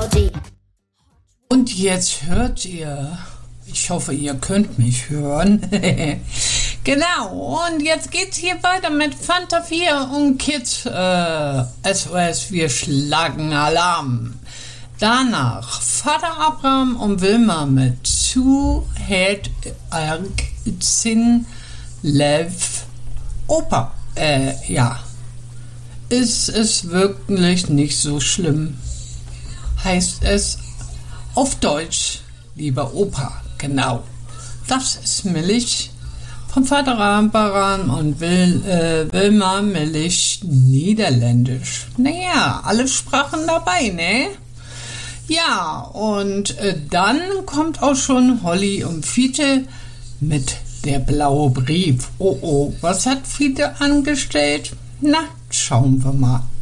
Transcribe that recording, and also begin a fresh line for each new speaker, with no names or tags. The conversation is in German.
Melody.
Und jetzt hört ihr, ich hoffe, ihr könnt mich hören. Genau, und jetzt geht's hier weiter mit Fanta 4 und Kids SOS, wir schlagen Alarm. Danach Vater Abraham und Wilma mit Two Head Sin Lev Opa. Ja. Ist es wirklich nicht so schlimm? Heißt es auf Deutsch, lieber Opa, genau. Das ist Milch von Vater Abraham und Wilma Milch Niederländisch. Naja, alle Sprachen dabei, ne? Ja, und dann kommt auch schon Holly und Fiete mit der blaue Brief. Oh, was hat Fiete angestellt? Na, schauen wir mal.